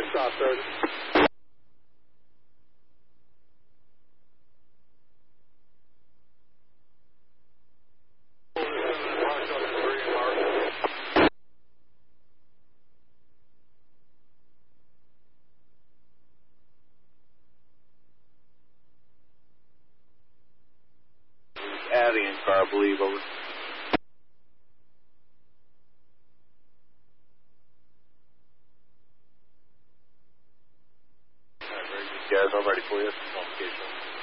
stop, sir. Avian car, I believe, over. Very good, guys. I'm ready for you. Communication.